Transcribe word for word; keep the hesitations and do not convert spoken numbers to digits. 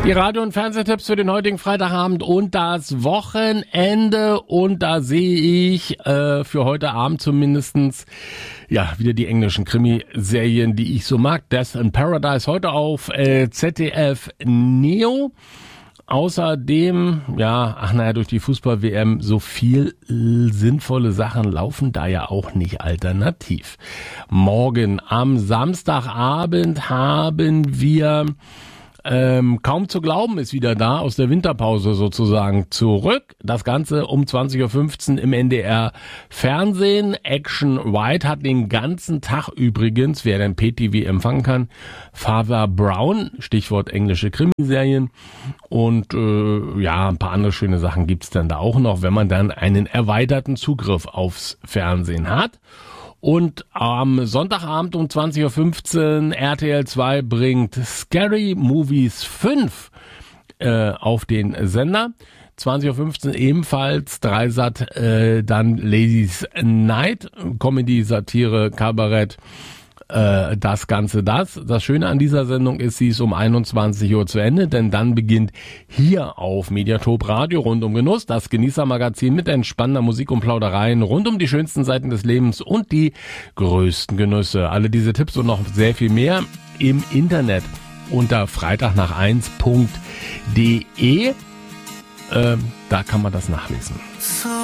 Die Radio- und Fernsehtipps für den heutigen Freitagabend und das Wochenende. Und da sehe ich äh, für heute Abend zumindestens ja wieder die englischen Krimiserien, die ich so mag. Death in Paradise heute auf äh, Z D F Neo. Außerdem, ja, ach naja, durch die Fußball-W M so viel sinnvolle Sachen laufen da ja auch nicht alternativ. Morgen am Samstagabend haben wir Ähm, kaum zu glauben ist wieder da, aus der Winterpause sozusagen zurück. Das Ganze um zwanzig Uhr fünfzehn im N D R Fernsehen. Action White hat den ganzen Tag übrigens, wer den P T V empfangen kann, Father Brown, Stichwort englische Krimiserien. Und äh, ja, ein paar andere schöne Sachen gibt's dann da auch noch, wenn man dann einen erweiterten Zugriff aufs Fernsehen hat. Und am Sonntagabend um zwanzig Uhr fünfzehn R T L zwei bringt Scary Movies fünf äh, auf den Sender. zwanzig Uhr fünfzehn ebenfalls Dreisat, äh, dann Ladies Night, Comedy, Satire, Kabarett, äh, das Ganze das. Das Schöne an dieser Sendung ist, sie ist um einundzwanzig Uhr zu Ende, denn dann beginnt hier auf Mediatop Radio rund um Genuss das Genießermagazin mit entspannender Musik und Plaudereien rund um die schönsten Seiten des Lebens und die größten Genüsse. Alle diese Tipps und noch sehr viel mehr im Internet unter freitag nach eins punkt de. Äh, da kann man das nachlesen.